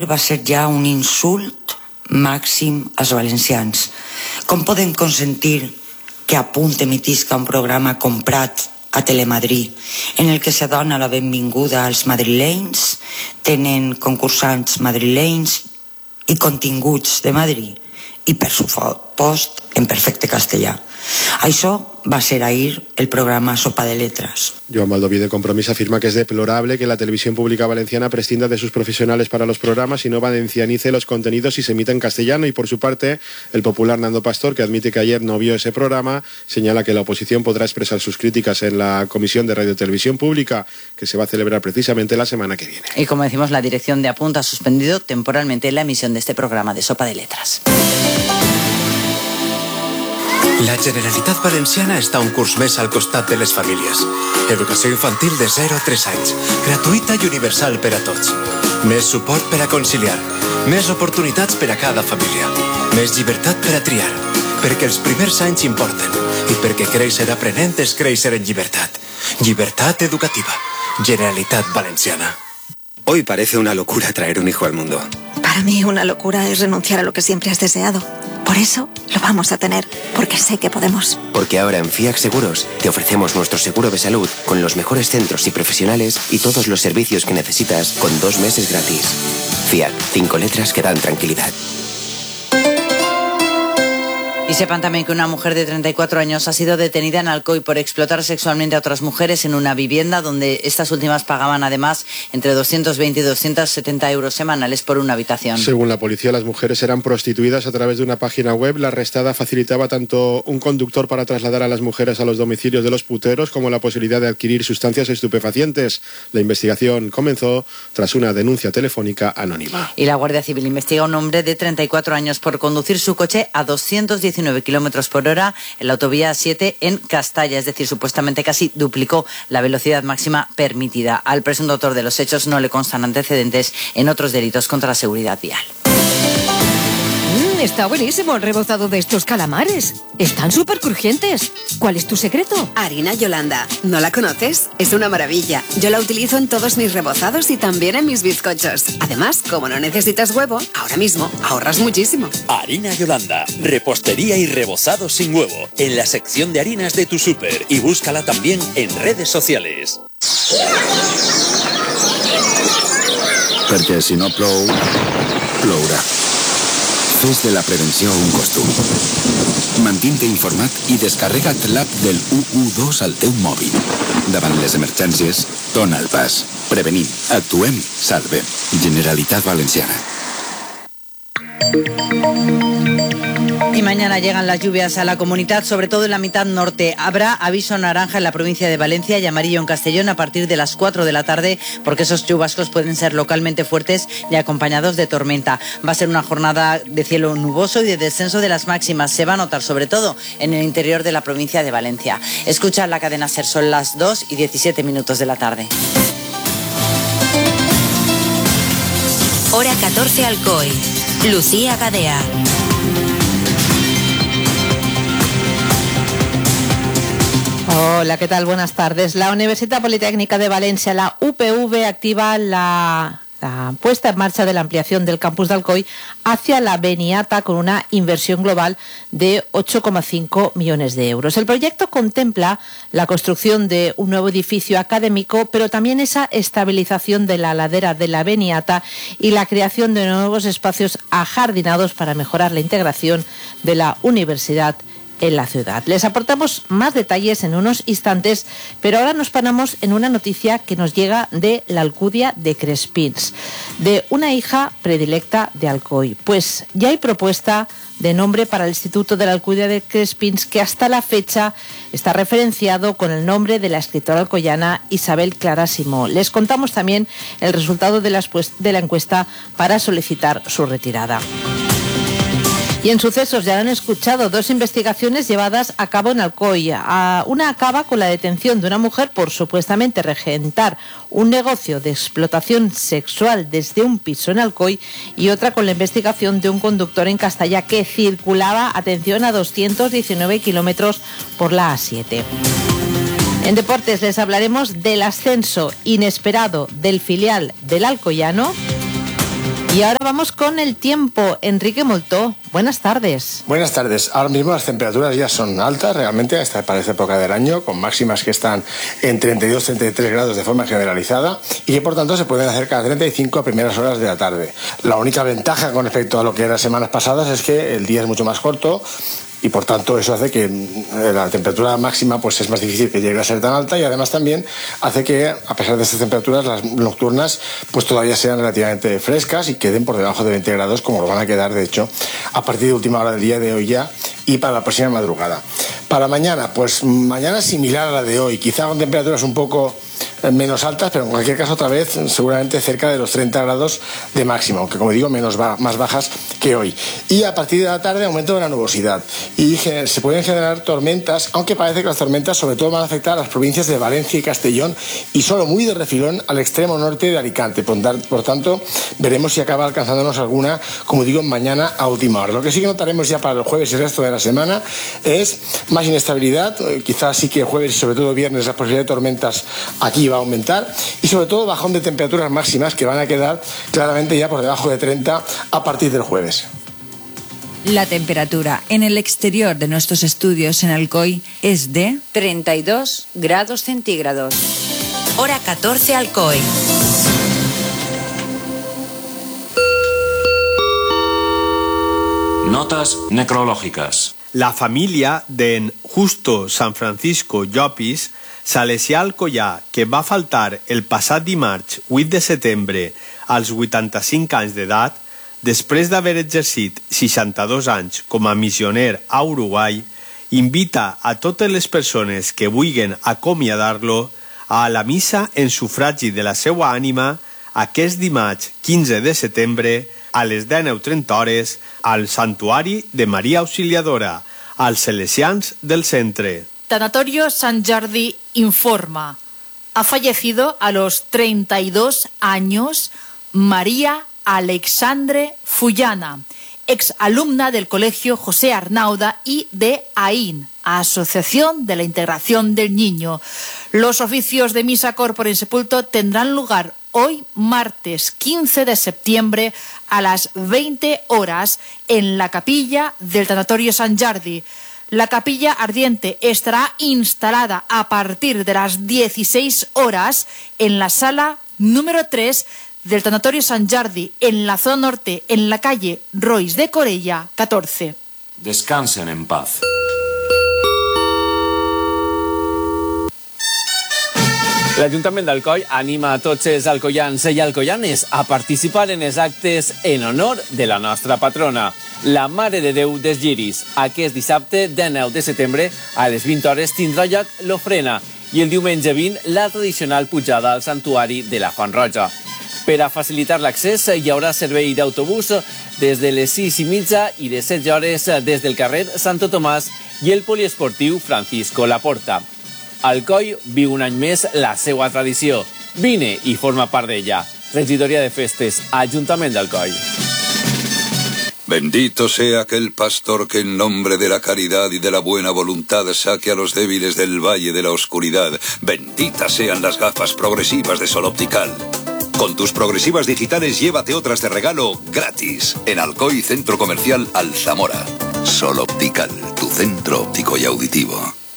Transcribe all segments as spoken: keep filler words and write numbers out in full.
va ser ja un insult màxim als valencians. Com poden consentir que a punt emitisca un programa comprat a Telemadrid en el que se dona la benvinguda als madrilenys, tenen concursants madrilenys i continguts de Madrid i, per supost, en perfecte castellà? Això va ser ahir el programa Sopa de Letras. Joan Baldoví de Compromís afirma que es deplorable que la televisión pública valenciana prescinda de sus profesionales para los programas y no valencianice los contenidos y se emita en castellano. Y por su parte, el popular Nando Pastor, que admite que ayer no vio ese programa, señala que la oposición podrá expresar sus críticas en la Comisión de Radio y Televisión Pública, que se va a celebrar precisamente la semana que viene. Y como decimos, la dirección de Apunt ha suspendido temporalmente la emisión de este programa de Sopa de Letras. La Generalitat Valenciana està un curs més al costat de les famílies. Educació infantil de zero a tres anys, gratuïta i universal per a tots. Més suport per a conciliar, més oportunitats per a cada família, més llibertat per a triar, perquè els primers anys importen i perquè créixer aprenent és créixer en llibertat. Llibertat educativa. Generalitat Valenciana. Hoy parece una locura traer un hijo al mundo. Para mí una locura es renunciar a lo que siempre has deseado. Por eso lo vamos a tener, porque sé que podemos. Porque ahora en FIAC Seguros te ofrecemos nuestro seguro de salud con los mejores centros y profesionales y todos los servicios que necesitas con dos meses gratis. FIAC, cinco letras que dan tranquilidad. Y sepan también que una mujer de treinta y cuatro años ha sido detenida en Alcoy por explotar sexualmente a otras mujeres en una vivienda donde estas últimas pagaban además entre doscientos veinte y doscientos setenta euros semanales por una habitación. Según la policía, las mujeres eran prostituidas a través de una página web. La arrestada facilitaba tanto un conductor para trasladar a las mujeres a los domicilios de los puteros como la posibilidad de adquirir sustancias estupefacientes. La investigación comenzó tras una denuncia telefónica anónima. Y la Guardia Civil investiga a un hombre de treinta y cuatro años por conducir su coche a doscientos diecinueve kilómetros por hora en la autovía siete en Castalla, es decir, supuestamente casi duplicó la velocidad máxima permitida. Al presunto autor de los hechos no le constan antecedentes en otros delitos contra la seguridad vial. Mm, está buenísimo el rebozado de estos calamares. Están súper crujientes. ¿Cuál es tu secreto? Harina Yolanda. ¿No la conoces? Es una maravilla. Yo la utilizo en todos mis rebozados y también en mis bizcochos. Además, como no necesitas huevo, ahora mismo ahorras muchísimo. Harina Yolanda. Repostería y rebozado sin huevo. En la sección de harinas de tu súper. Y búscala también en redes sociales. Perquè si no plou, plourà. Fes de la prevenció un costum. Mantint-te informat i descarrega't l'app del u u dos al teu mòbil. Davant les emergències, dona el pas. Prevenim, actuem, salvem. Generalitat Valenciana. Y mañana llegan las lluvias a la comunidad, sobre todo en la mitad norte. Habrá aviso naranja en la provincia de Valencia y amarillo en Castellón a partir de las cuatro de la tarde, porque esos chubascos pueden ser localmente fuertes y acompañados de tormenta. Va a ser una jornada de cielo nuboso y de descenso de las máximas. Se va a notar sobre todo en el interior de la provincia de Valencia. Escucha la cadena SER, son las dos y diecisiete minutos de la tarde. Hora catorce Alcoy. Lucía Gadea. Hola, ¿qué tal? Buenas tardes. La Universidad Politécnica de Valencia, la U P V, activa la, la puesta en marcha de la ampliación del campus de Alcoy hacia la Beniata con una inversión global de ocho coma cinco millones de euros. El proyecto contempla la construcción de un nuevo edificio académico, pero también esa estabilización de la ladera de la Beniata y la creación de nuevos espacios ajardinados para mejorar la integración de la universidad en la ciudad. Les aportamos más detalles en unos instantes, pero ahora nos paramos en una noticia que nos llega de la Alcudia de Crespins, de una hija predilecta de Alcoy. Pues ya hay propuesta de nombre para el Instituto de la Alcudia de Crespins, que hasta la fecha está referenciado con el nombre de la escritora alcoyana Isabel Clara Simó. Les contamos también el resultado de la, de la encuesta para solicitar su retirada. Y en sucesos ya han escuchado dos investigaciones llevadas a cabo en Alcoy. Una acaba con la detención de una mujer por supuestamente regentar un negocio de explotación sexual desde un piso en Alcoy, y otra con la investigación de un conductor en Castalla que circulaba, atención, a doscientos diecinueve kilómetros por la A siete. En deportes les hablaremos del ascenso inesperado del filial del Alcoyano Y ahora vamos con el tiempo. Enrique Moltó, buenas tardes. Buenas tardes. Ahora mismo las temperaturas ya son altas realmente hasta para esta época del año, con máximas que están en treinta y dos a treinta y tres grados de forma generalizada y que por tanto se pueden acercar a treinta y cinco a primeras horas de la tarde. La única ventaja con respecto a lo que eran semanas pasadas es que el día es mucho más corto y por tanto eso hace que la temperatura máxima pues es más difícil que llegue a ser tan alta, y además también hace que, a pesar de estas temperaturas, las nocturnas pues todavía sean relativamente frescas y queden por debajo de veinte grados, como lo van a quedar de hecho a partir de última hora del día de hoy ya y para la próxima madrugada. Para mañana, pues mañana similar a la de hoy, quizá con temperaturas un poco menos altas, pero en cualquier caso otra vez seguramente cerca de los treinta grados de máximo, aunque como digo menos ba más bajas que hoy. Y a partir de la tarde aumento de la nubosidad y se pueden generar tormentas, aunque parece que las tormentas sobre todo van a afectar a las provincias de Valencia y Castellón y solo muy de refilón al extremo norte de Alicante. Por tanto, veremos si acaba alcanzándonos alguna, como digo, mañana a última hora. Lo que sí que notaremos ya para el jueves y el resto de la semana es más inestabilidad, quizás sí que jueves y sobre todo viernes la posibilidad de tormentas aquí va a aumentar, y sobre todo bajón de temperaturas máximas que van a quedar claramente ya por debajo de treinta a partir del jueves. La temperatura en el exterior de nuestros estudios en Alcoy es de treinta y dos grados centígrados. Hora catorce Alcoy. Notas necrológicas. La família d'en Justo San Francisco Llopis, salesià alcoià, que va faltar el passat dimarts vuit de setembre als vuitanta-cinc anys d'edat, després d'haver exercit seixanta-dos anys com a missioner a Uruguai, invita a totes les persones que vulguin acomiadar-lo a la missa en sufragi de la seva ànima aquest dimarts quinze de setembre a les dinou trenta hores al Santuari de Maria Auxiliadora, als salesians del centre. Tanatorio San Jordi informa. Ha fallecido a los treinta y dos años María Alexandre Fullana, exalumna del Colegio José Arnauda y de AIN, Asociación de la Integración del Niño. Los oficios de misa corpore en sepulto tendrán lugar hoy, martes quince de septiembre, a las veinte horas, en la capilla del Tanatorio San Jordi. La capilla ardiente estará instalada a partir de las dieciséis horas en la sala número tres del Tanatorio San Jordi, en la zona norte, en la calle Rois de Corella, catorce. Descansen en paz. L'Ajuntament d'Alcoi anima a tots els alcoians i alcoianes a participar en els actes en honor de la nostra patrona, la Mare de Déu dels Lliris. Aquest dissabte, dinou de setembre, a les vint hores, tindrà lloc l'ofrena i el diumenge vint la tradicional pujada al santuari de la Font Roja. Per a facilitar l'accés hi haurà servei d'autobús des de les sis i mitja i de set hores des del carrer Santo Tomàs i el poliesportiu Francisco Laporta. Alcoi viu un any més la seva tradició. Vine i forma part d'ella. Regidoria de Festes, Ajuntament d'Alcoi. Bendito sea aquel pastor que en nombre de la caridad y de la buena voluntad saque a los débiles del valle de la oscuridad. Benditas sean las gafas progresivas de Sol Optical. Con tus progresivas digitales llévate otras de regalo gratis en Alcoi Centro Comercial Alzamora. Sol Optical, tu centro óptico y auditivo.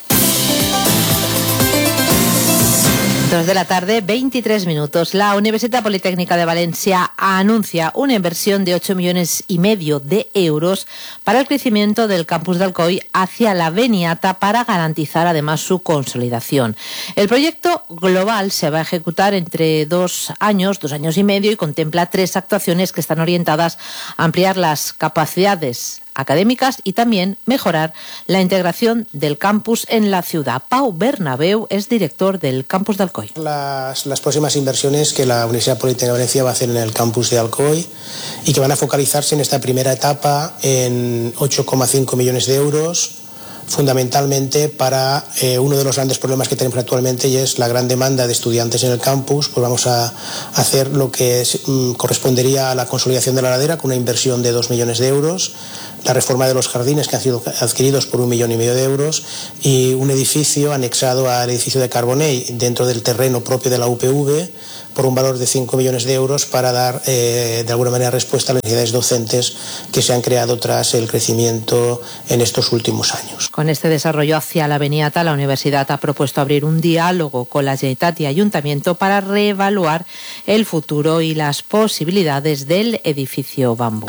dos de la tarde, veintitrés minutos. La Universidad Politécnica de Valencia anuncia una inversión de ocho millones y medio de euros para el crecimiento del campus de Alcoy hacia la Beniata para garantizar además su consolidación. El proyecto global se va a ejecutar entre dos años, dos años y medio, y contempla tres actuaciones que están orientadas a ampliar las capacidades académicas y también mejorar la integración del campus en la ciudad. Pau Bernabeu es director del campus de Alcoy. Las, las próximas inversiones que la Universidad Politécnica de Valencia va a hacer en el campus de Alcoy y que van a focalizarse en esta primera etapa en ocho coma cinco millones de euros, fundamentalmente para eh, uno de los grandes problemas que tenemos actualmente, y es la gran demanda de estudiantes en el campus. Pues vamos a hacer lo que es, mm, correspondería a la consolidación de la ladera con una inversión de dos millones de euros, la reforma de los jardines que han sido adquiridos por un millón y medio de euros y un edificio anexado al edificio de Carbonell dentro del terreno propio de la U P V por un valor de cinco millones de euros para dar eh, de alguna manera respuesta a las necesidades docentes que se han creado tras el crecimiento en estos últimos años. Con este desarrollo hacia la Beniata, la universidad ha propuesto abrir un diálogo con la Generalitat y Ayuntamiento para reevaluar el futuro y las posibilidades del edificio Bambú.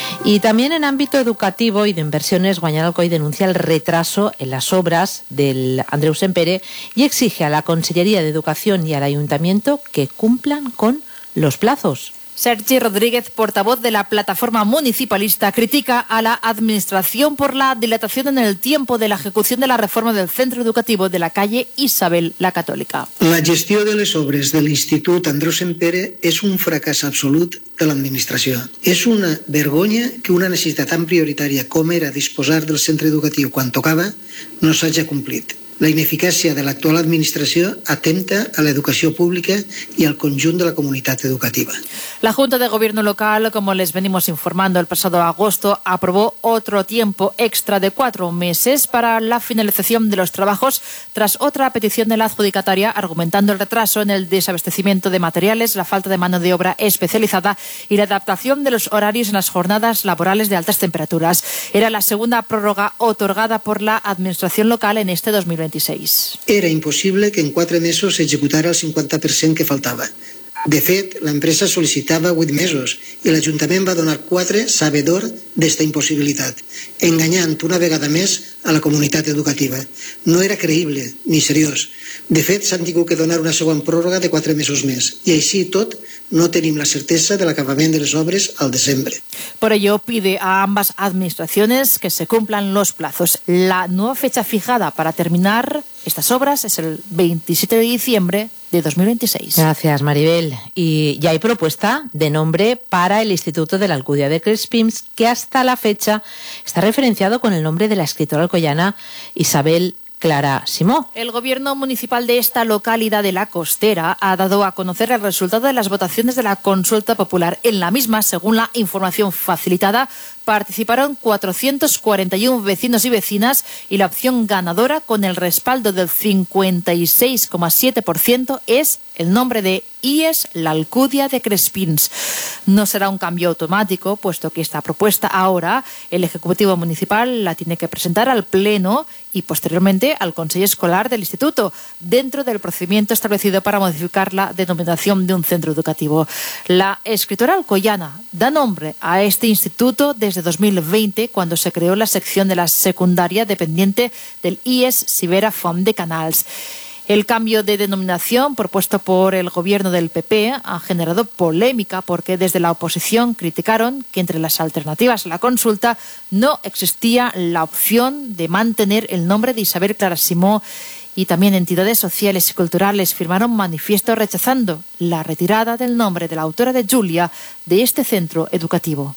Y también en ámbito educativo y de inversiones, Guanyar Alcoi denuncia el retraso en las obras del Andreu Sempere y exige a la Consellería de Educación y al Ayuntamiento que cumplan con los plazos. Sergi Rodríguez, portavoz de la plataforma municipalista, critica a la Administración por la dilatación en el tiempo de la ejecución de la reforma del centro educativo de la calle Isabel la Catòlica. La gestió de les obres de l'Institut Andreu Sempere és un fracàs absolut de l'administració. És una vergonya que una necessitat tan prioritària com era disposar del centre educatiu quan tocava no s'hagi complit. La ineficàcia de l'actual administració atempta a la educación pública y al conjunto de la comunidad educativa. La Junta de Gobierno Local, como les venimos informando el pasado agosto, aprobó otro tiempo extra de cuatro meses para la finalización de los trabajos tras otra petición de la adjudicataria argumentando el retraso en el desabastecimiento de materiales, la falta de mano de obra especializada y la adaptación de los horarios en las jornadas laborales de altas temperaturas. Era la segunda prórroga otorgada por la Administración local en este dos mil veintiséis. Era impossible que en quatre mesos s'executara el cinquanta per cent que faltava. De fet, l'empresa sol·licitava vuit mesos i l'Ajuntament va donar quatre sabedor d'esta impossibilitat, enganyant una vegada més a la comunitat educativa. No era creïble ni seriós. De fet, s'han tingut que donar una segona pròrroga de quatre mesos més. I així tot, no tenim la certeza de l'acabament de les obres al desembre. Por ello, pide a ambas administraciones que se cumplan los plazos. La nueva fecha fijada para terminar estas obras es el veintisiete de diciembre de dos mil veintiséis. Gracias, Maribel. Y ya hay propuesta de nombre para el Instituto de la Alcúdia de Crespins, que hasta la fecha está referenciado con el nombre de la escritora alcoyana Isabel Clara Simó. El gobierno municipal de esta localidad de la Costera ha dado a conocer el resultado de las votaciones de la consulta popular. En la misma, según la información facilitada, participaron cuatrocientos cuarenta y uno vecinos y vecinas y la opción ganadora, con el respaldo del cincuenta y seis coma siete por ciento, es el nombre de I E S La Alcúdia de Crespins. No será un cambio automático, puesto que esta propuesta ahora el Ejecutivo Municipal la tiene que presentar al Pleno y posteriormente al Consejo Escolar del Instituto, dentro del procedimiento establecido para modificar la denominación de un centro educativo. La escritora alcoyana da nombre a este instituto desde dos mil veinte, cuando se creó la sección de la secundaria dependiente del I E S Sibera Font de Canals. El cambio de denominación propuesto por el gobierno del P P ha generado polémica porque desde la oposición criticaron que entre las alternativas a la consulta no existía la opción de mantener el nombre de Isabel Clara Simó, y también entidades sociales y culturales firmaron manifiesto rechazando la retirada del nombre de la autora de Julia de este centro educativo.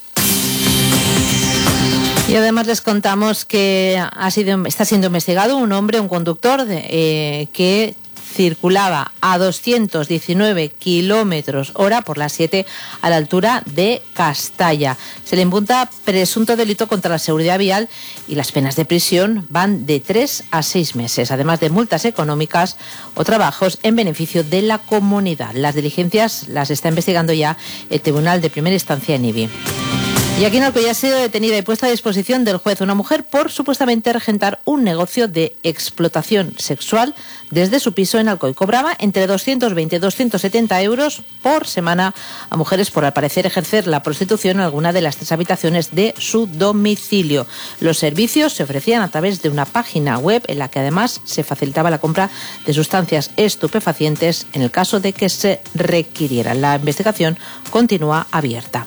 Y además les contamos que ha sido, está siendo investigado un hombre, un conductor de, eh, que circulaba a doscientos diecinueve kilómetros hora por la siete a la altura de Castalla. Se le imputa presunto delito contra la seguridad vial y las penas de prisión van de tres a seis meses, además de multas económicas o trabajos en beneficio de la comunidad. Las diligencias las está investigando ya el Tribunal de Primera Instancia en Ibi. Y aquí en Alcoy ha sido detenida y puesta a disposición del juez una mujer por supuestamente regentar un negocio de explotación sexual desde su piso en Alcoy. Cobraba entre doscientos veinte y doscientos setenta euros por semana a mujeres por, al parecer, ejercer la prostitución en alguna de las tres habitaciones de su domicilio. Los servicios se ofrecían a través de una página web en la que además se facilitaba la compra de sustancias estupefacientes en el caso de que se requirieran. La investigación continúa abierta.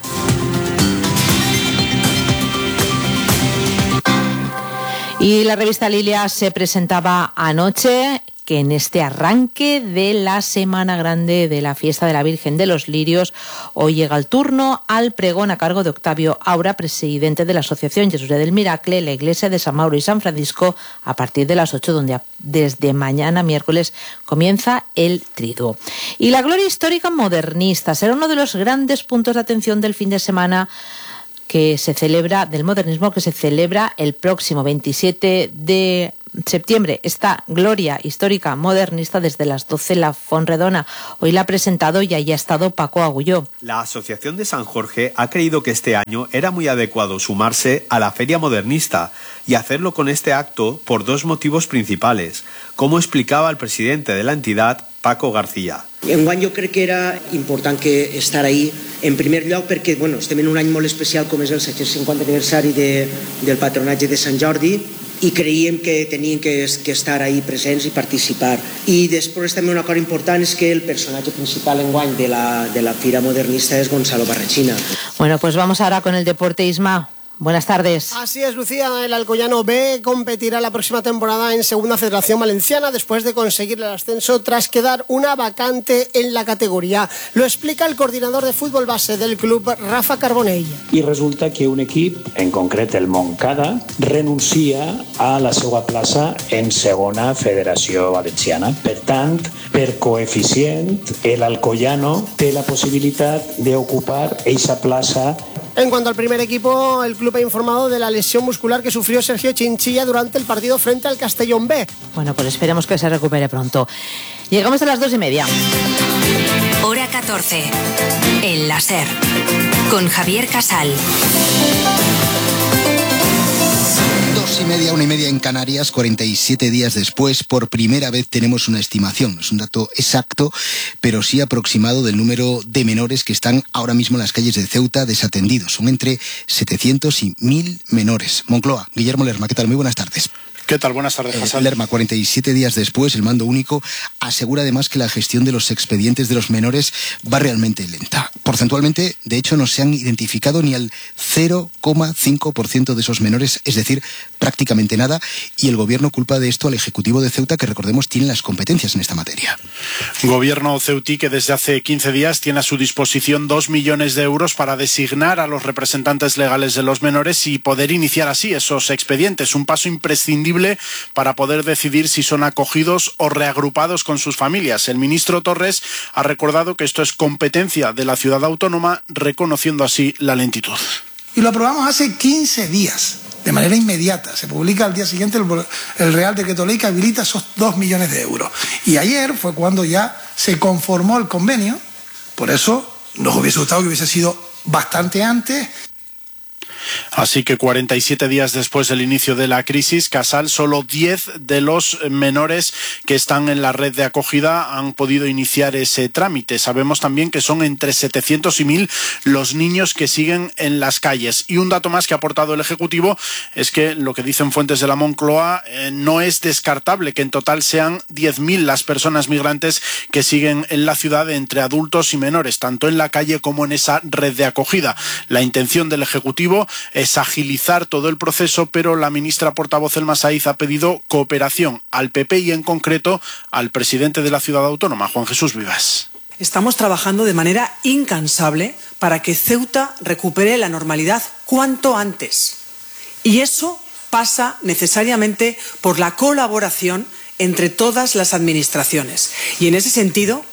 Y la revista Lilia se presentaba anoche, que en este arranque de la Semana Grande de la Fiesta de la Virgen de los Lirios, hoy llega el turno al pregón a cargo de Octavio Aura, presidente de la Asociación Jesús del Miracle, la Iglesia de San Mauro y San Francisco, a partir de las ocho, donde desde mañana, miércoles, comienza el triduo. Y la gloria histórica modernista será uno de los grandes puntos de atención del fin de semana que se celebra, del modernismo, que se celebra el próximo veintisiete de septiembre. Esta gloria histórica modernista desde las doce la Fonredona. Hoy la ha presentado y ahí ha estado Paco Agulló. La Asociación de San Jorge ha creído que este año era muy adecuado sumarse a la Feria Modernista y hacerlo con este acto por dos motivos principales, como explicaba el presidente de la entidad, Paco García. Enguany jo crec que era important que estar ahí, en primer lloc perquè bueno, estem en un any molt especial com és el set-cents cinquanta aniversari de, del patronatge de Sant Jordi i creiem que tenien que, que estar ahí presents i participar. I després també una cosa important és que el personatge principal enguany de la, de la Fira Modernista és Gonzalo Barrachina. Bueno, pues vamos ahora con el deporte, Isma. Buenas tardes. Así es, Lucía. El Alcoyano B competirá la próxima temporada en Segunda Federación Valenciana después de conseguir el ascenso tras quedar una vacante en la categoría. Lo explica el coordinador de fútbol base del club, Rafa Carbonell. I resulta que un equip, en concret el Montcada, renuncia a la seva plaça en Segona Federació Valenciana. Per tant, per coeficient, el Alcoyano té la possibilitat d'ocupar eixa plaça. En cuanto al primer equipo, el club ha informado de la lesión muscular que sufrió Sergio Chinchilla durante el partido frente al Castellón B. Bueno, pues esperemos que se recupere pronto. Llegamos a las dos y media. Hora catorce. El láser. Con Javier Casal. Dos y media, una y media en Canarias, cuarenta y siete días después, por primera vez tenemos una estimación. Es un dato exacto, pero sí aproximado del número de menores que están ahora mismo en las calles de Ceuta desatendidos. Son entre setecientos y mil menores. Moncloa, Guillermo Lerma, ¿qué tal? Muy buenas tardes. ¿Qué tal? Buenas tardes, Hassan. Eh, Lerma, cuarenta y siete días después, el mando único asegura además que la gestión de los expedientes de los menores va realmente lenta. Porcentualmente, de hecho, no se han identificado ni al cero coma cinco por ciento de esos menores, es decir, prácticamente nada, y el gobierno culpa de esto al Ejecutivo de Ceuta, que recordemos tiene las competencias en esta materia. Gobierno ceutí que desde hace quince días tiene a su disposición dos millones de euros para designar a los representantes legales de los menores y poder iniciar así esos expedientes, un paso imprescindible para poder decidir si son acogidos o reagrupados con sus familias. El ministro Torres ha recordado que esto es competencia de la ciudad autónoma, reconociendo así la lentitud. Y lo aprobamos hace quince días, de manera inmediata. Se publica al día siguiente el, el Real Decreto Ley que habilita esos dos millones de euros. Y ayer fue cuando ya se conformó el convenio. Por eso nos hubiese gustado que hubiese sido bastante antes. Así que cuarenta y siete días después del inicio de la crisis, Casal, solo diez de los menores que están en la red de acogida han podido iniciar ese trámite. Sabemos también que son entre setecientos y mil los niños que siguen en las calles. Y un dato más que ha aportado el Ejecutivo es que lo que dicen fuentes de la Moncloa eh, no es descartable que en total sean diez mil las personas migrantes que siguen en la ciudad entre adultos y menores, tanto en la calle como en esa red de acogida. La intención del Ejecutivo es agilizar todo el proceso, pero la ministra portavoz Elma Saiz ha pedido cooperación al P P y en concreto al presidente de la ciudad autónoma, Juan Jesús Vivas. Estamos trabajando de manera incansable para que Ceuta recupere la normalidad cuanto antes. Y eso pasa necesariamente por la colaboración entre todas las administraciones. Y en ese sentido,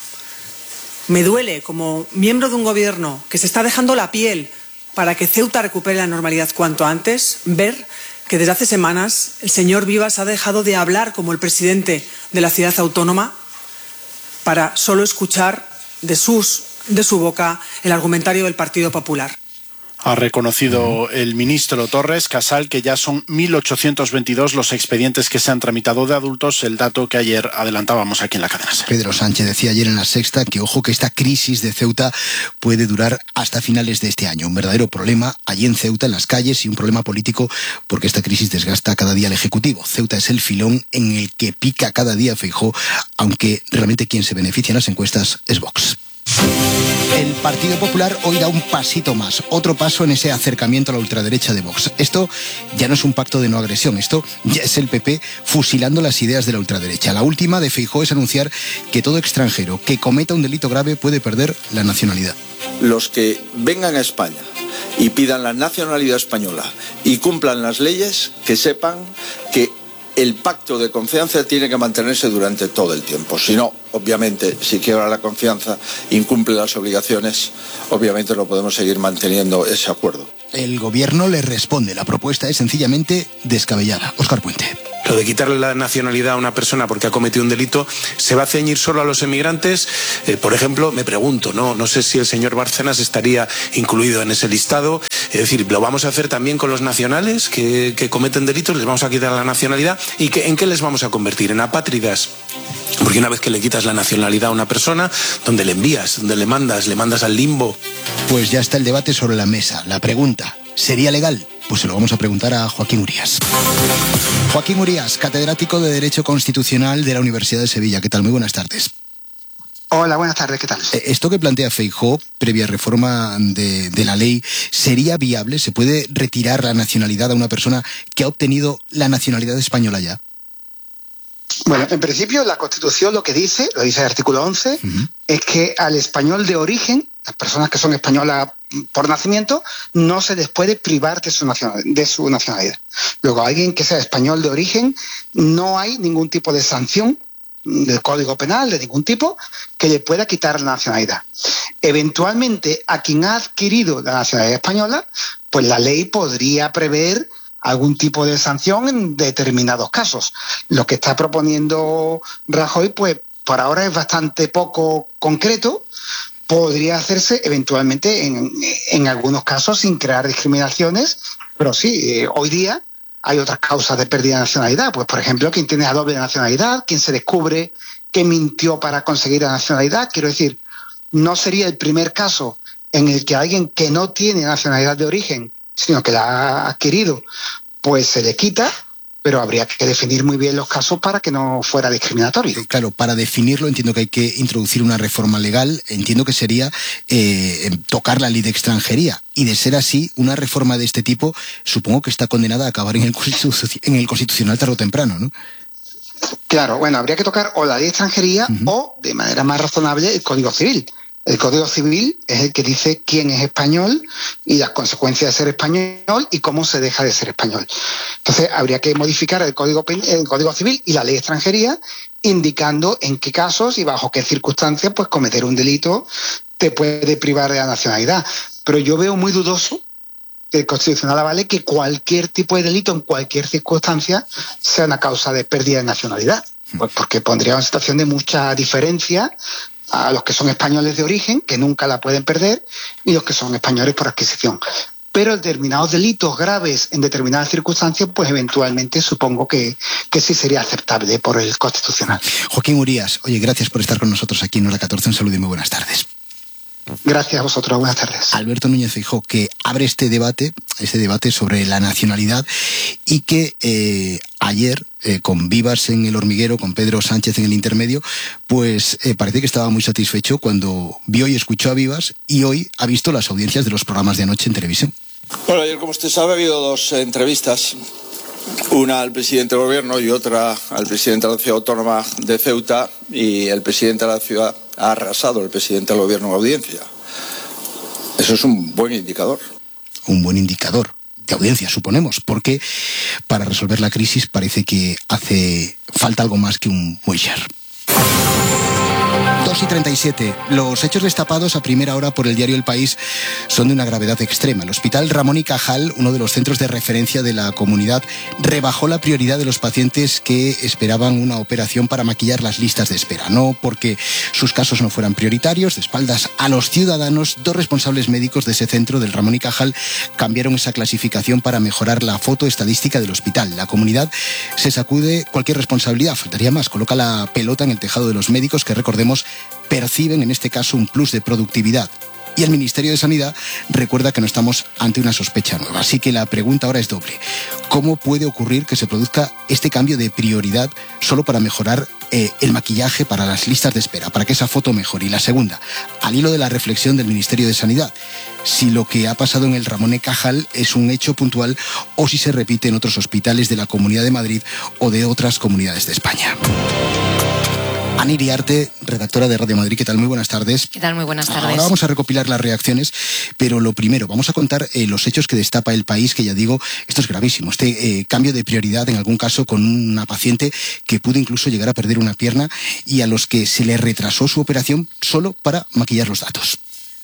me duele como miembro de un gobierno que se está dejando la piel para que Ceuta recupere la normalidad cuanto antes, ver que desde hace semanas el señor Vivas ha dejado de hablar como el presidente de la ciudad autónoma para solo escuchar de, sus, de su boca el argumentario del Partido Popular. Ha reconocido el ministro Torres Casal que ya son mil ochocientos veintidós los expedientes que se han tramitado de adultos, el dato que ayer adelantábamos aquí en la cadena. Pedro Sánchez decía ayer en La Sexta que ojo que esta crisis de Ceuta puede durar hasta finales de este año. Un verdadero problema allí en Ceuta, en las calles, y un problema político porque esta crisis desgasta cada día al Ejecutivo. Ceuta es el filón en el que pica cada día Feijóo, aunque realmente quien se beneficia en las encuestas es Vox. El Partido Popular hoy da un pasito más, otro paso en ese acercamiento a la ultraderecha de Vox. Esto ya no es un pacto de no agresión, esto ya es el P P fusilando las ideas de la ultraderecha. La última de Feijóo es anunciar que todo extranjero que cometa un delito grave puede perder la nacionalidad. Los que vengan a España y pidan la nacionalidad española y cumplan las leyes, que sepan que el pacto de confianza tiene que mantenerse durante todo el tiempo. Si no, obviamente, si quiebra la confianza, incumple las obligaciones, obviamente no podemos seguir manteniendo ese acuerdo. El gobierno le responde. La propuesta es sencillamente descabellada. Óscar Puente. lo de quitarle la nacionalidad a una persona porque ha cometido un delito, ¿se va a ceñir solo a los emigrantes? Eh, por ejemplo, me pregunto, ¿no? no sé si el señor Bárcenas estaría incluido en ese listado. Es decir, ¿lo vamos a hacer también con los nacionales que, que cometen delitos? ¿Les vamos a quitar la nacionalidad? ¿Y que, en qué les vamos a convertir? ¿En apátridas? Porque una vez que le quitas la nacionalidad a una persona, ¿dónde le envías? ¿Dónde le mandas? ¿Le mandas al limbo? Pues ya está el debate sobre la mesa. La pregunta, ¿sería legal? Pues se lo vamos a preguntar a Joaquín Urías. Joaquín Urías, catedrático de Derecho Constitucional de la Universidad de Sevilla. ¿Qué tal? Muy buenas tardes. Hola, buenas tardes, ¿qué tal? Esto que plantea Feijóo, previa reforma de, de la ley, ¿sería viable? ¿Se puede retirar la nacionalidad a una persona que ha obtenido la nacionalidad española ya? Bueno, en principio la Constitución lo que dice, lo dice el artículo once, uh-huh. es que al español de origen, las personas que son españolas por nacimiento, no se les puede privar de su, nacional, de su nacionalidad. Luego, alguien que sea español de origen, no hay ningún tipo de sanción del Código Penal, de ningún tipo, que le pueda quitar la nacionalidad. Eventualmente, a quien ha adquirido la nacionalidad española, pues la ley podría prever algún tipo de sanción en determinados casos. Lo que está proponiendo Rajoy, pues por ahora es bastante poco concreto. Podría hacerse eventualmente en, en algunos casos sin crear discriminaciones, pero sí, eh, hoy día hay otras causas de pérdida de nacionalidad. Pues, por ejemplo, quien tiene la doble nacionalidad, quien se descubre que mintió para conseguir la nacionalidad. Quiero decir, no sería el primer caso en el que alguien que no tiene nacionalidad de origen, sino que la ha adquirido, pues se le quita, pero habría que definir muy bien los casos para que no fuera discriminatorio. Claro, para definirlo entiendo que hay que introducir una reforma legal, entiendo que sería eh, tocar la ley de extranjería, y de ser así, una reforma de este tipo supongo que está condenada a acabar en el, constitu- en el Constitucional tarde o temprano, ¿no? Claro, bueno, habría que tocar o la ley de extranjería uh-huh. o, de manera más razonable, el Código Civil. El Código Civil es el que dice quién es español y las consecuencias de ser español y cómo se deja de ser español. Entonces, habría que modificar el Código, el Código Civil y la ley de extranjería, indicando en qué casos y bajo qué circunstancias pues cometer un delito te puede privar de la nacionalidad. Pero yo veo muy dudoso que el Constitucional avale que cualquier tipo de delito en cualquier circunstancia sea una causa de pérdida de nacionalidad. Pues porque pondría una situación de mucha diferencia a los que son españoles de origen, que nunca la pueden perder, y los que son españoles por adquisición. Pero determinados delitos graves en determinadas circunstancias, pues eventualmente supongo que, que sí sería aceptable por el Constitucional. Joaquín Urías, oye, gracias por estar con nosotros aquí en Hora catorce. Un saludo y muy buenas tardes. Gracias a vosotros, buenas tardes. Alberto Núñez Feijóo, que abre este debate, este debate sobre la nacionalidad, y que eh, ayer, eh, con Vivas en El Hormiguero, con Pedro Sánchez en El Intermedio, pues eh, parece que estaba muy satisfecho cuando vio y escuchó a Vivas, y hoy ha visto las audiencias de los programas de anoche en televisión. Bueno, ayer, como usted sabe, ha habido dos eh, entrevistas, una al presidente del gobierno y otra al presidente de la ciudad autónoma de Ceuta, y el presidente de la ciudad ha arrasado, el presidente del gobierno en audiencia. Eso es un buen indicador. Un buen indicador de audiencia, suponemos, porque para resolver la crisis parece que hace falta algo más que un Moixer. dos y treinta y siete. Los hechos destapados a primera hora por el diario El País son de una gravedad extrema. El Hospital Ramón y Cajal, uno de los centros de referencia de la comunidad, rebajó la prioridad de los pacientes que esperaban una operación para maquillar las listas de espera. No porque sus casos no fueran prioritarios, de espaldas a los ciudadanos, dos responsables médicos de ese centro del Ramón y Cajal cambiaron esa clasificación para mejorar la foto estadística del hospital. La comunidad se sacude cualquier responsabilidad, faltaría más, coloca la pelota en el tejado de los médicos que, recordemos, perciben en este caso un plus de productividad. Y el Ministerio de Sanidad recuerda que no estamos ante una sospecha nueva. Así que la pregunta ahora es doble. ¿Cómo puede ocurrir que se produzca este cambio de prioridad solo para mejorar eh, el maquillaje para las listas de espera, para que esa foto mejore? Y la segunda, al hilo de la reflexión del Ministerio de Sanidad, si lo que ha pasado en el Ramón y Cajal es un hecho puntual o si se repite en otros hospitales de la Comunidad de Madrid o de otras comunidades de España. Ana Iriarte, redactora de Radio Madrid, ¿qué tal? Muy buenas tardes. ¿Qué tal? Muy buenas tardes. Ahora vamos a recopilar las reacciones, pero lo primero, vamos a contar eh, los hechos que destapa El País, que ya digo, esto es gravísimo, este eh, cambio de prioridad en algún caso con una paciente que pudo incluso llegar a perder una pierna y a los que se le retrasó su operación solo para maquillar los datos.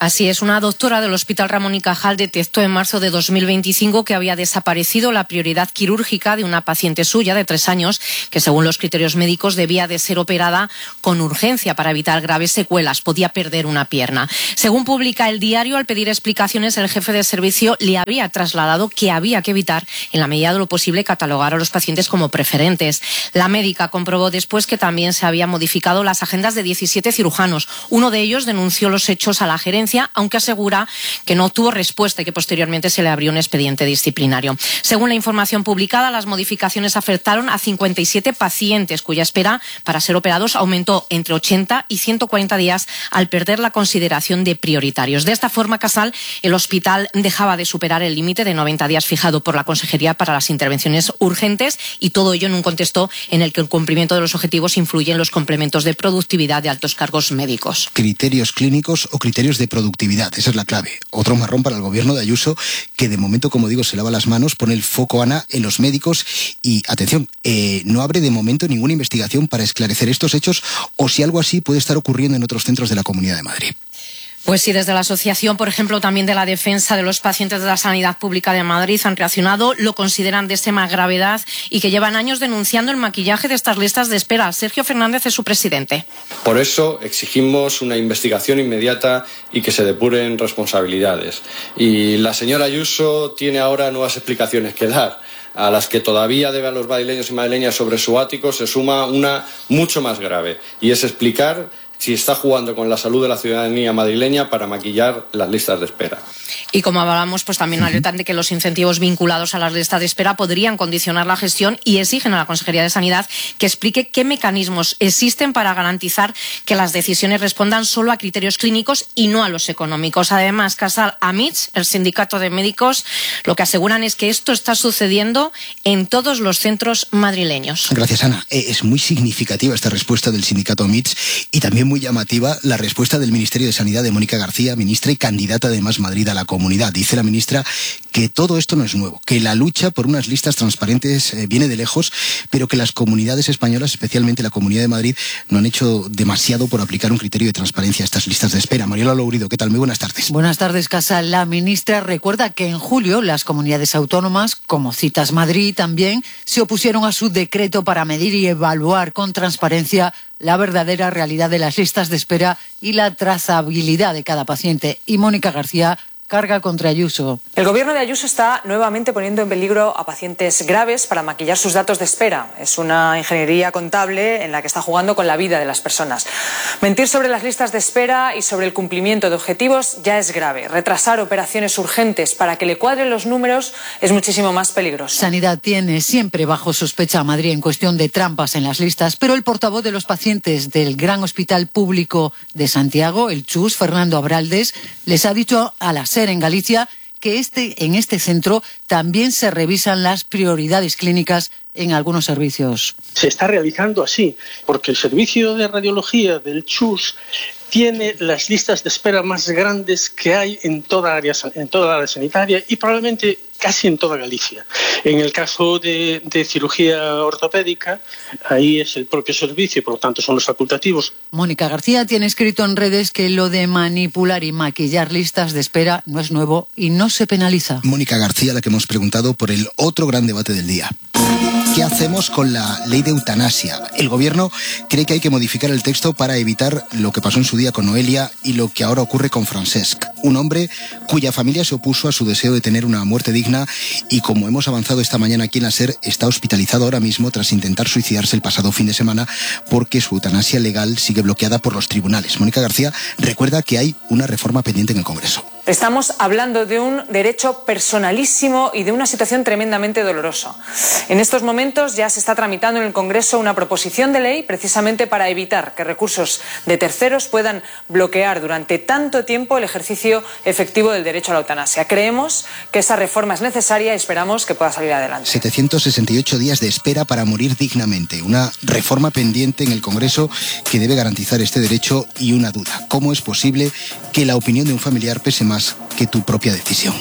Así es, una doctora del Hospital Ramón y Cajal detectó en marzo de dos mil veinticinco que había desaparecido la prioridad quirúrgica de una paciente suya de tres años que, según los criterios médicos, debía de ser operada con urgencia para evitar graves secuelas. Podía perder una pierna. Según publica El Diario, al pedir explicaciones, el jefe de servicio le había trasladado que había que evitar, en la medida de lo posible, catalogar a los pacientes como preferentes. La médica comprobó después que también se habían modificado las agendas de diecisiete cirujanos. Uno de ellos denunció los hechos a la gerencia, aunque asegura que no obtuvo respuesta y que posteriormente se le abrió un expediente disciplinario. Según la información publicada, las modificaciones afectaron a cincuenta y siete pacientes, cuya espera para ser operados aumentó entre ochenta y ciento cuarenta días al perder la consideración de prioritarios. De esta forma, Casal, el hospital dejaba de superar el límite de noventa días fijado por la Consejería para las intervenciones urgentes, y todo ello en un contexto en el que el cumplimiento de los objetivos influye en los complementos de productividad de altos cargos médicos. Criterios clínicos o criterios de productividad, esa es la clave. Otro marrón para el gobierno de Ayuso, que de momento, como digo, se lava las manos, pone el foco, Ana, en los médicos y, atención, eh, no abre de momento ninguna investigación para esclarecer estos hechos o si algo así puede estar ocurriendo en otros centros de la Comunidad de Madrid. Pues sí, desde la asociación, por ejemplo, también de la defensa de los pacientes de la Sanidad Pública de Madrid han reaccionado, lo consideran de extrema gravedad y que llevan años denunciando el maquillaje de estas listas de espera. Sergio Fernández es su presidente. Por eso exigimos una investigación inmediata y que se depuren responsabilidades. Y la señora Ayuso tiene ahora nuevas explicaciones que dar, a las que todavía debe a los madrileños y madrileñas sobre su ático se suma una mucho más grave, y es explicar si está jugando con la salud de la ciudadanía madrileña para maquillar las listas de espera. Y como hablamos, pues también alertan de que los incentivos vinculados a las listas de espera podrían condicionar la gestión y exigen a la Consejería de Sanidad que explique qué mecanismos existen para garantizar que las decisiones respondan solo a criterios clínicos y no a los económicos. Además, Casal Amits, el sindicato de médicos, lo que aseguran es que esto está sucediendo en todos los centros madrileños. Gracias, Ana. Es muy significativa esta respuesta del sindicato Amits y también muy llamativa la respuesta del Ministerio de Sanidad de Mónica García, ministra y candidata de Más Madrid a la comunidad. Dice la ministra que todo esto no es nuevo, que la lucha por unas listas transparentes eh, viene de lejos, pero que las comunidades españolas, especialmente la Comunidad de Madrid, no han hecho demasiado por aplicar un criterio de transparencia a estas listas de espera. Mariola Lourido, ¿qué tal? Muy buenas tardes. Buenas tardes, Casal. La ministra recuerda que en julio las comunidades autónomas, como Citas Madrid también, se opusieron a su decreto para medir y evaluar con transparencia la verdadera realidad de las listas de espera y la trazabilidad de cada paciente. Y Mónica García carga contra Ayuso. El gobierno de Ayuso está nuevamente poniendo en peligro a pacientes graves para maquillar sus datos de espera. Es una ingeniería contable en la que está jugando con la vida de las personas. Mentir sobre las listas de espera y sobre el cumplimiento de objetivos ya es grave. Retrasar operaciones urgentes para que le cuadren los números es muchísimo más peligroso. Sanidad tiene siempre bajo sospecha a Madrid en cuestión de trampas en las listas, pero el portavoz de los pacientes del Gran Hospital Público de Santiago, el Chus, Fernando Abraldes, les ha dicho a la SER en Galicia que este, en este centro también se revisan las prioridades clínicas en algunos servicios. Se está realizando así, porque el servicio de radiología del Chus tiene las listas de espera más grandes que hay en toda área, en toda la área sanitaria y probablemente casi en toda Galicia. En el caso de, de cirugía ortopédica, ahí es el propio servicio, por lo tanto son los facultativos. Mónica García tiene escrito en redes que lo de manipular y maquillar listas de espera no es nuevo y no se penaliza. Mónica García, la que hemos preguntado por el otro gran debate del día. ¿Qué hacemos con la ley de eutanasia? El gobierno cree que hay que modificar el texto para evitar lo que pasó en su día con Noelia y lo que ahora ocurre con Francesc, un hombre cuya familia se opuso a su deseo de tener una muerte digna y, como hemos avanzado esta mañana aquí en la SER, está hospitalizado ahora mismo tras intentar suicidarse el pasado fin de semana porque su eutanasia legal sigue bloqueada por los tribunales. Mónica García recuerda que hay una reforma pendiente en el Congreso. Estamos hablando de un derecho personalísimo y de una situación tremendamente dolorosa. En estos momentos ya se está tramitando en el Congreso una proposición de ley precisamente para evitar que recursos de terceros puedan bloquear durante tanto tiempo el ejercicio efectivo del derecho a la eutanasia. Creemos que esa reforma es necesaria y esperamos que pueda salir adelante. setecientos sesenta y ocho días de espera para morir dignamente. Una reforma pendiente en el Congreso que debe garantizar este derecho y una duda. ¿Cómo es posible que la opinión de un familiar pese más que tu propia decisión?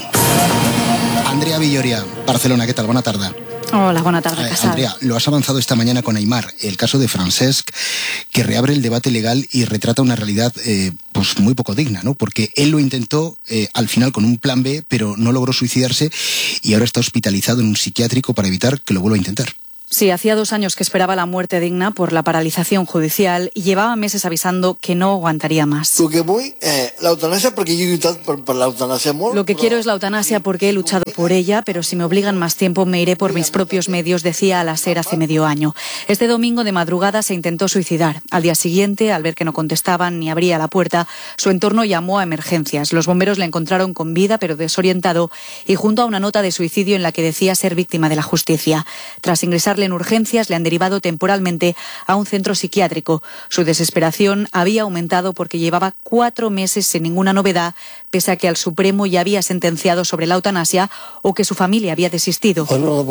Andrea Villoria, Barcelona, ¿qué tal? Buena tarde. Hola, buena tarde, eh, Casal. Andrea, lo has avanzado esta mañana con Aimar, el caso de Francesc, que reabre el debate legal y retrata una realidad eh, pues muy poco digna, ¿no? Porque él lo intentó eh, al final con un plan B, pero no logró suicidarse y ahora está hospitalizado en un psiquiátrico para evitar que lo vuelva a intentar. Sí, hacía dos años que esperaba la muerte digna por la paralización judicial y llevaba meses avisando que no aguantaría más. Lo que voy, eh, la eutanasia porque yo he luchado por, por la eutanasia. Molt, Lo que quiero es la eutanasia porque he luchado por ella, pero si me obligan más tiempo me iré por mis propios medios, decía a la SER hace medio año. Este domingo de madrugada se intentó suicidar. Al día siguiente, al ver que no contestaban ni abría la puerta, su entorno llamó a emergencias. Los bomberos le encontraron con vida pero desorientado y junto a una nota de suicidio en la que decía ser víctima de la justicia. Tras ingresarle en urgencias, le han derivado temporalmente a un centro psiquiátrico. Su desesperación había aumentado porque llevaba cuatro meses sin ninguna novedad, pese a que el Supremo ya había sentenciado sobre la eutanasia o que su familia había desistido.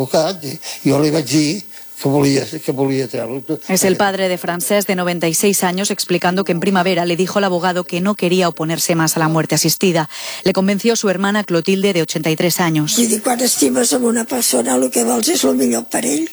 Es el padre de Francesc, de noventa y seis años, explicando que en primavera le dijo al abogado que no quería oponerse más a la muerte asistida. Le convenció su hermana Clotilde, de ochenta y tres años. I dic, quan estimes amb una persona, el que vols és el millor per ell.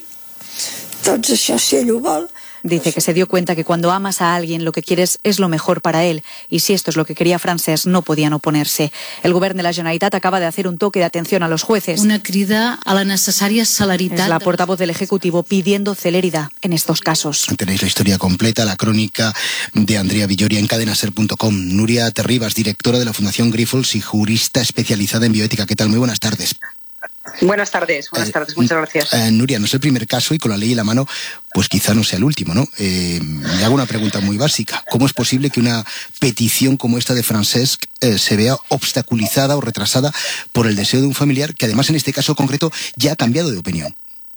Doncs això, si ell ho vol. Dice que se dio cuenta que cuando amas a alguien lo que quieres es lo mejor para él, y si esto es lo que quería Francesc no podían oponerse. El govern de la Generalitat acaba de hacer un toque de atención a los jueces. Una crida a la necesaria celeritat. Es la portavoz del Ejecutivo pidiendo celeridad en estos casos. Tenéis la historia completa, la crónica de Andrea Villoria en cadenaser punto com. Nuria Terribas, directora de la Fundación Grifols y jurista especializada en bioética. ¿Qué tal? Muy buenas tardes. Buenas tardes, buenas eh, tardes, muchas gracias. Eh, Nuria, no es el primer caso y con la ley en la mano, pues quizá no sea el último, ¿no? Eh, me hago una pregunta muy básica. ¿Cómo es posible que una petición como esta de Francesc eh, se vea obstaculizada o retrasada por el deseo de un familiar que además en este caso concreto ya ha cambiado de opinión?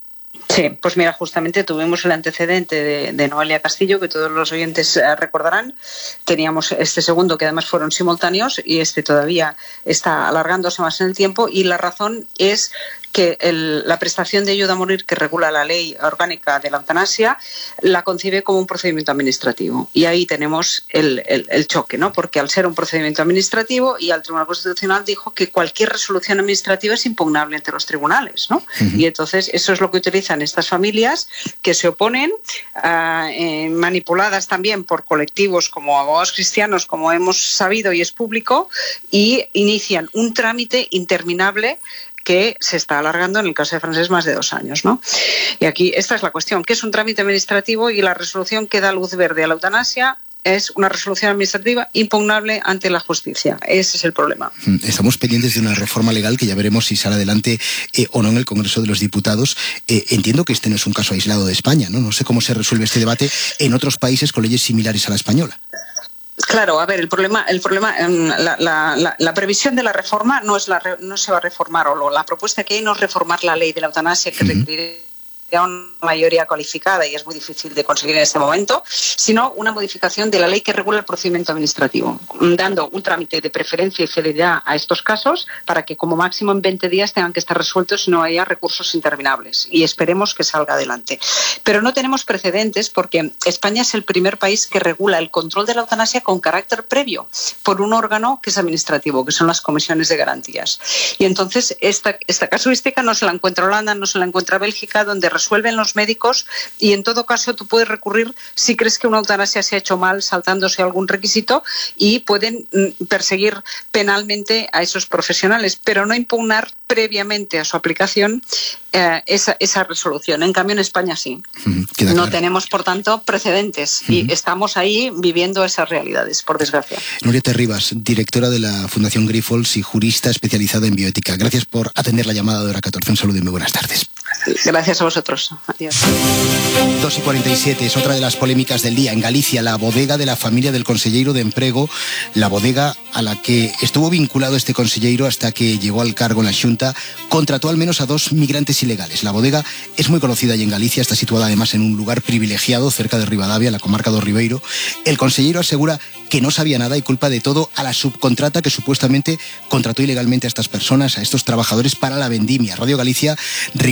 Sí, pues mira, justamente tuvimos el antecedente de, de Noelia Castillo, que todos los oyentes eh, recordarán. Teníamos este segundo, que además fueron simultáneos, y este todavía está alargándose más en el tiempo, y la razón es que el, la prestación de ayuda a morir que regula la ley orgánica de la eutanasia la concibe como un procedimiento administrativo. Y ahí tenemos el, el, el choque, ¿no? Porque al ser un procedimiento administrativo, y al Tribunal Constitucional dijo que cualquier resolución administrativa es impugnable ante los tribunales, ¿no? Uh-huh. Y entonces eso es lo que utilizan estas familias que se oponen, uh, eh, manipuladas también por colectivos como abogados cristianos, como hemos sabido y es público, y inician un trámite interminable que se está alargando en el caso de Francesc más de dos años, ¿no? Y aquí esta es la cuestión, que es un trámite administrativo y la resolución que da luz verde a la eutanasia es una resolución administrativa impugnable ante la justicia. Ese es el problema. Estamos pendientes de una reforma legal que ya veremos si sale adelante eh, o no en el Congreso de los Diputados. Eh, entiendo que este no es un caso aislado de España, ¿no? No sé cómo se resuelve este debate en otros países con leyes similares a la española. Claro, a ver, el problema, el problema, la, la, la, la previsión de la reforma no es la, no se va a reformar, o la propuesta que hay no es reformar la ley de la eutanasia, que requiere una mayoría cualificada y es muy difícil de conseguir en este momento, sino una modificación de la ley que regula el procedimiento administrativo, dando un trámite de preferencia y celeridad a estos casos para que como máximo en veinte días tengan que estar resueltos y no haya recursos interminables, y esperemos que salga adelante. Pero no tenemos precedentes porque España es el primer país que regula el control de la eutanasia con carácter previo por un órgano que es administrativo, que son las comisiones de garantías. Y entonces esta, esta casuística no se la encuentra Holanda, no se la encuentra Bélgica, donde resuelven los médicos, y en todo caso tú puedes recurrir si crees que una eutanasia se ha hecho mal, saltándose algún requisito, y pueden perseguir penalmente a esos profesionales, pero no impugnar previamente a su aplicación eh, esa, esa resolución. En cambio en España sí. Uh-huh. No claro. Tenemos por tanto precedentes, uh-huh. y estamos ahí viviendo esas realidades, por desgracia. Nuria Terribas, directora de la Fundación Grifols y jurista especializada en bioética. Gracias por atender la llamada de Hora catorce. Un saludo y muy buenas tardes. Gracias a vosotros. Adiós. dos y cuarenta y siete es otra de las polémicas del día. En Galicia, la bodega de la familia del conselleiro de Emprego, la bodega a la que estuvo vinculado este conselleiro hasta que llegó al cargo en la Xunta, contrató al menos a dos migrantes ilegales. La bodega es muy conocida y en Galicia está situada además en un lugar privilegiado cerca de Ribadavia, la comarca do Ribeiro. El conselleiro asegura que no sabía nada y culpa de todo a la subcontrata que supuestamente contrató ilegalmente a estas personas, a estos trabajadores para la vendimia. Radio Galicia, Ricardo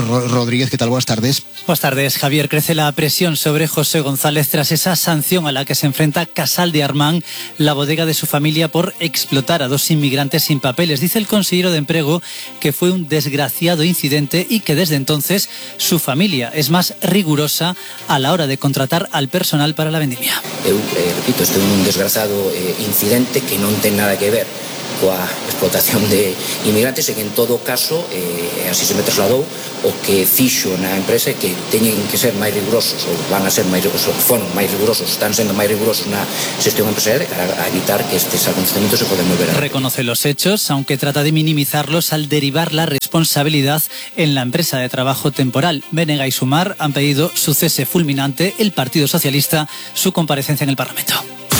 Rodríguez, ¿qué tal? Buenas tardes. Buenas tardes, Javier. Crece la presión sobre José González tras esa sanción a la que se enfrenta Casal de Armán, la bodega de su familia, por explotar a dos inmigrantes sin papeles. Dice el consejero de Empleo que fue un desgraciado incidente y que desde entonces su familia es más rigurosa a la hora de contratar al personal para la vendimia. Eu, eh, repito, este é un desgraciado eh, incidente que non ten nada que ver coa explotación de inmigrantes e que en todo caso eh, así se me trasladou o que fixo na empresa é que teñen que ser máis rigurosos ou van a ser máis rigurosos, foron máis rigurosos, están sendo máis rigurosos na xestión empresarial para evitar que estes acontecimientos se poden volver a... Reconoce los hechos, aunque trata de minimizarlos al derivar la responsabilidad en la empresa de trabajo temporal. Bénega y Sumar han pedido su cese fulminante, el Partido Socialista su comparecencia en el Parlamento.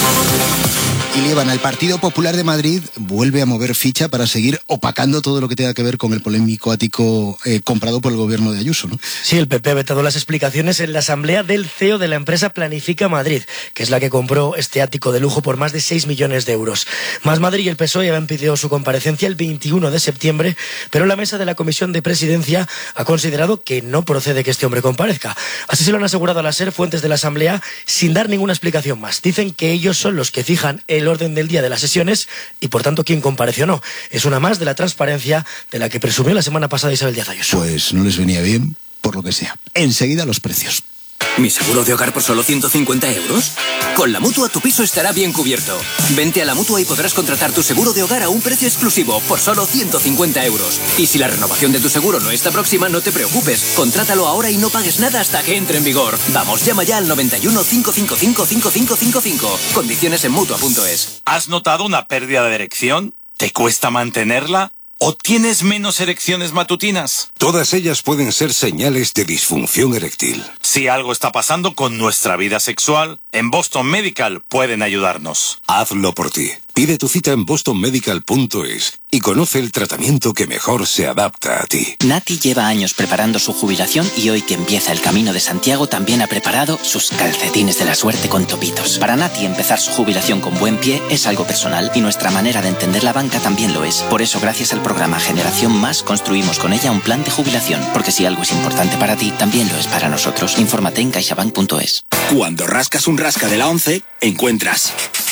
Y Líbana, el Partido Popular de Madrid vuelve a mover ficha para seguir opacando todo lo que tenga que ver con el polémico ático eh, comprado por el gobierno de Ayuso, ¿no? Sí, el P P ha vetado las explicaciones en la asamblea del C E O de la empresa Planifica Madrid, que es la que compró este ático de lujo por más de seis millones de euros. Más Madrid y el P S O E habían pedido su comparecencia el veintiuno de septiembre, pero la mesa de la Comisión de Presidencia ha considerado que no procede que este hombre comparezca. Así se lo han asegurado a la SER fuentes de la asamblea sin dar ninguna explicación más. Dicen que ellos son los que fijan el orden del día de las sesiones y por tanto quién compareció o no. Es una más de la transparencia de la que presumió la semana pasada Isabel Díaz Ayuso. Pues no les venía bien, por lo que sea. Enseguida los precios. ¿Mi seguro de hogar por solo ciento cincuenta euros? Con la Mutua tu piso estará bien cubierto. Vente a la Mutua y podrás contratar tu seguro de hogar a un precio exclusivo por solo ciento cincuenta euros. Y si la renovación de tu seguro no está próxima, no te preocupes. Contrátalo ahora y no pagues nada hasta que entre en vigor. Vamos, llama ya al noventa y uno, cinco cinco cinco, cinco cinco cinco cinco. Condiciones en Mutua punto es. ¿Has notado una pérdida de erección? ¿Te cuesta mantenerla? ¿O tienes menos erecciones matutinas? Todas ellas pueden ser señales de disfunción eréctil. Si algo está pasando con nuestra vida sexual, en Boston Medical pueden ayudarnos. Hazlo por ti. Pide tu cita en boston medical punto es y conoce el tratamiento que mejor se adapta a ti. Nati lleva años preparando su jubilación y hoy que empieza el Camino de Santiago también ha preparado sus calcetines de la suerte con topitos. Para Nati empezar su jubilación con buen pie es algo personal y nuestra manera de entender la banca también lo es. Por eso gracias al programa Generación Más construimos con ella un plan de jubilación, porque si algo es importante para ti, también lo es para nosotros. Infórmate en caixabank punto es. Cuando rascas un rasca de la once, encuentras...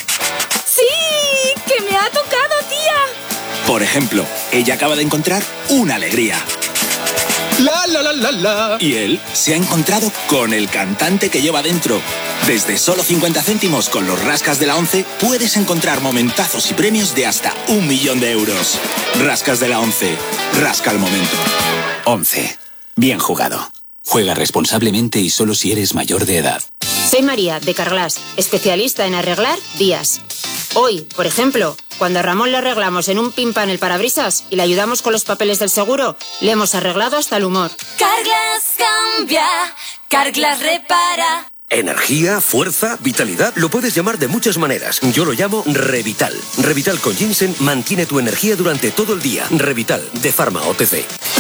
¡Sí! ¡Que me ha tocado, tía! Por ejemplo, ella acaba de encontrar una alegría. La, la, la, la, la. Y él se ha encontrado con el cantante que lleva dentro. Desde solo cincuenta céntimos con los rascas de la once puedes encontrar momentazos y premios de hasta un millón de euros. Rascas de la once. Rasca el momento. once. Bien jugado. Juega responsablemente y solo si eres mayor de edad. Soy María, de Carglass, especialista en arreglar vías. Hoy, por ejemplo, cuando a Ramón le arreglamos en un pin pan el parabrisas y le ayudamos con los papeles del seguro, le hemos arreglado hasta el humor. Carglass cambia, Carglass repara. Energía, fuerza, vitalidad, lo puedes llamar de muchas maneras. Yo lo llamo Revital. Revital con ginseng mantiene tu energía durante todo el día. Revital, de Pharma O T C.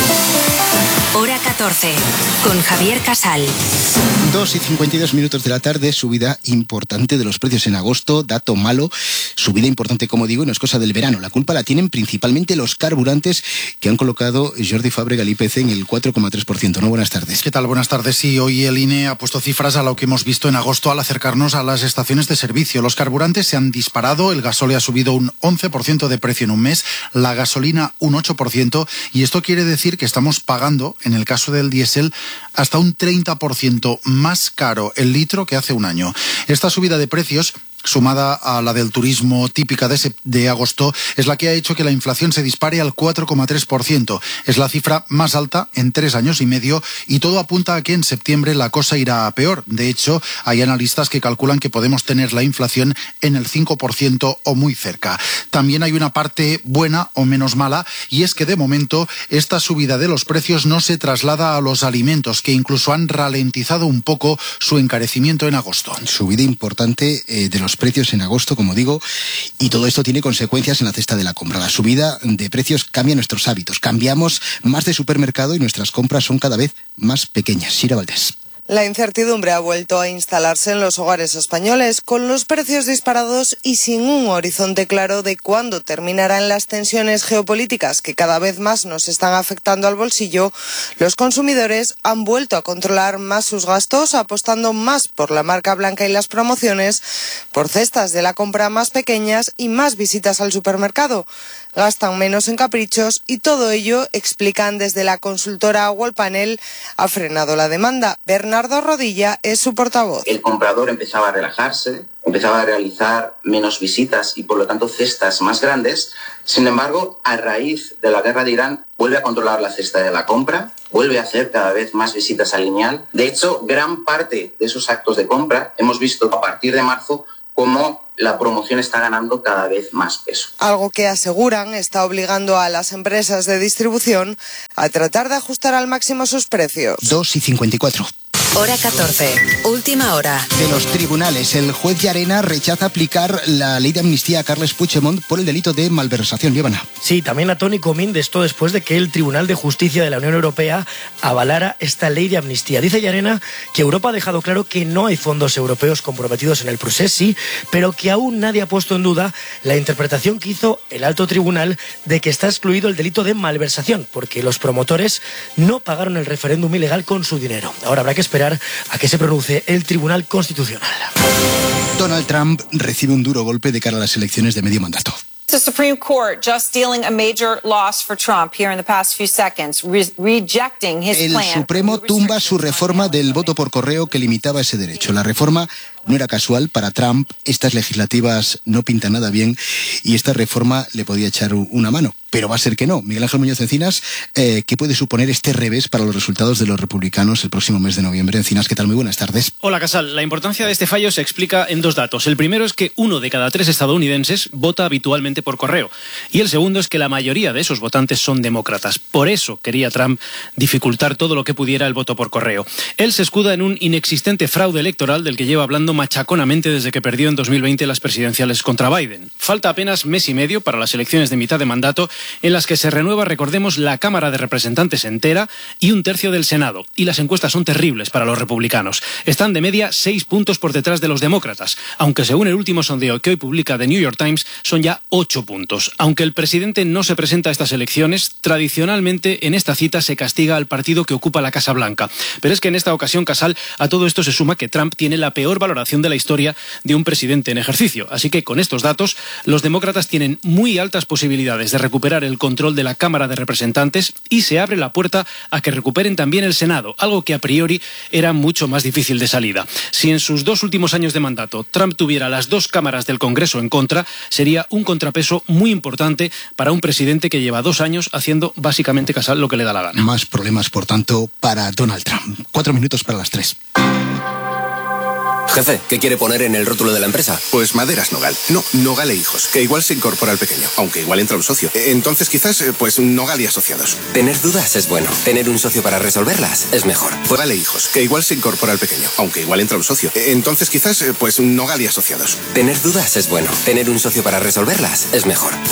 Hora catorce, con Javier Casal. dos y cincuenta y dos minutos de la tarde, subida importante de los precios en agosto, dato malo, subida importante, como digo, y no es cosa del verano. La culpa la tienen principalmente los carburantes que han colocado Jordi Fábrega el I P C en el cuatro coma tres por ciento. ¿No? Buenas tardes. ¿Qué tal? Buenas tardes. Sí, hoy el I N E ha puesto cifras a lo que hemos visto en agosto al acercarnos a las estaciones de servicio. Los carburantes se han disparado, el gasóleo ha subido un once por ciento de precio en un mes, la gasolina un ocho por ciento, y esto quiere decir que estamos pagando, en el caso del diésel, hasta un treinta por ciento más caro el litro que hace un año. Esta subida de precios, sumada a la del turismo típica de, de agosto, es la que ha hecho que la inflación se dispare al cuatro coma tres por ciento. Es la cifra más alta en tres años y medio y todo apunta a que en septiembre la cosa irá a peor. De hecho, hay analistas que calculan que podemos tener la inflación en el cinco por ciento o muy cerca. También hay una parte buena o menos mala, y es que de momento esta subida de los precios no se traslada a los alimentos, que incluso han ralentizado un poco su encarecimiento en agosto. Subida importante eh, de los precios en agosto, como digo, y todo esto tiene consecuencias en la cesta de la compra. La subida de precios cambia nuestros hábitos, cambiamos más de supermercado y nuestras compras son cada vez más pequeñas. Sira Valdés. La incertidumbre ha vuelto a instalarse en los hogares españoles, con los precios disparados y sin un horizonte claro de cuándo terminarán las tensiones geopolíticas que cada vez más nos están afectando al bolsillo. Los consumidores han vuelto a controlar más sus gastos, apostando más por la marca blanca y las promociones, por cestas de la compra más pequeñas y más visitas al supermercado. Gastan menos en caprichos y todo ello, explican desde la consultora Wallpanel, ha frenado la demanda. Bernardo Rodilla es su portavoz. El comprador empezaba a relajarse, empezaba a realizar menos visitas y por lo tanto cestas más grandes. Sin embargo, a raíz de la guerra de Irán, vuelve a controlar la cesta de la compra, vuelve a hacer cada vez más visitas al lineal. De hecho, gran parte de esos actos de compra hemos visto a partir de marzo cómo la promoción está ganando cada vez más peso. Algo que aseguran está obligando a las empresas de distribución a tratar de ajustar al máximo sus precios. dos y cincuenta y cuatro. Hora catorce, última hora. De los tribunales, el juez Llarena rechaza aplicar la ley de amnistía a Carles Puigdemont por el delito de malversación. Llévana. Sí, también a Toni Comín, de esto después de que el Tribunal de Justicia de la Unión Europea avalara esta ley de amnistía. Dice Llarena que Europa ha dejado claro que no hay fondos europeos comprometidos en el procés, sí, pero que aún nadie ha puesto en duda la interpretación que hizo el alto tribunal de que está excluido el delito de malversación, porque los promotores no pagaron el referéndum ilegal con su dinero. Ahora habrá que esperar a que se pronuncie el Tribunal Constitucional. Donald Trump recibe un duro golpe de cara a las elecciones de medio mandato. The Supreme Court just dealing a major loss for Trump here in the past few seconds, re rejecting his El plan. Supremo tumba su reforma del voto por correo que limitaba ese derecho. La reforma no era casual para Trump, estas legislativas no pintan nada bien y esta reforma le podía echar una mano. Pero va a ser que no. Miguel Ángel Muñoz Encinas, eh, ¿qué puede suponer este revés para los resultados de los republicanos el próximo mes de noviembre? Encinas, ¿qué tal? Muy buenas tardes. Hola, Casal. La importancia de este fallo se explica en dos datos. El primero es que uno de cada tres estadounidenses vota habitualmente por correo. Y el segundo es que la mayoría de esos votantes son demócratas. Por eso quería Trump dificultar todo lo que pudiera el voto por correo. Él se escuda en un inexistente fraude electoral del que lleva hablando machaconamente desde que perdió en dos mil veinte las presidenciales contra Biden. Falta apenas mes y medio para las elecciones de mitad de mandato, en las que se renueva, recordemos, la Cámara de Representantes entera y un tercio del Senado. Y las encuestas son terribles para los republicanos. Están de media seis puntos por detrás de los demócratas, aunque según el último sondeo que hoy publica The New York Times son ya ocho puntos. Aunque el presidente no se presenta a estas elecciones, tradicionalmente en esta cita se castiga al partido que ocupa la Casa Blanca. Pero es que en esta ocasión, Casal, a todo esto se suma que Trump tiene la peor valoración de la historia de un presidente en ejercicio. Así que con estos datos, los demócratas tienen muy altas posibilidades de recuperar el control de la Cámara de Representantes y se abre la puerta a que recuperen también el Senado, algo que a priori era mucho más difícil de salida. Si en sus dos últimos años de mandato Trump tuviera las dos cámaras del Congreso en contra, sería un contrapeso muy importante para un presidente que lleva dos años haciendo básicamente, Casal, lo que le da la gana. Más problemas, por tanto, para Donald Trump. Cuatro minutos para las tres. Jefe, ¿qué quiere poner en el rótulo de la empresa? Pues Maderas Nogal. No, Nogal e Hijos, que igual se incorpora al pequeño, aunque igual entra un socio. Entonces quizás, pues Nogal y Asociados. Tener dudas es bueno. Tener un socio para resolverlas es mejor. Nogal e Hijos, que igual se incorpora al pequeño, aunque igual entra un socio. Entonces quizás, pues Nogal y Asociados. Tener dudas es bueno. Tener un socio para resolverlas es mejor.